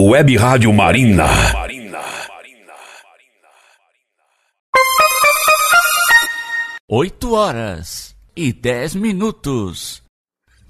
Web Rádio Marina. 8 horas e 10 minutos.